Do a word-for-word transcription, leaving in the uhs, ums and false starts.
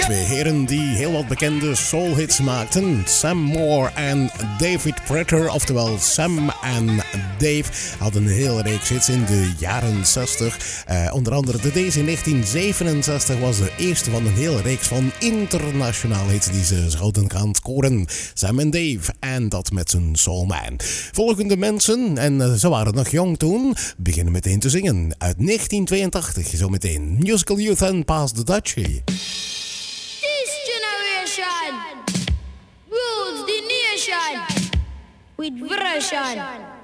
Twee heren die heel wat bekende soulhits maakten. Sam Moore en David Prater, oftewel Sam en Dave, hadden een hele reeks hits in de jaren zestig. Uh, onder andere de deze in negentien zevenenzestig was de eerste van een hele reeks van internationale hits die ze zouden gaan scoren. Sam en Dave, en dat met zijn Soul Man. Volgende mensen, en uh, ze waren nog jong toen, beginnen meteen te zingen. Uit negentien tweeëntachtig, zometeen Musical Youth en Pass the Dutchie. This generation rules the nation with version.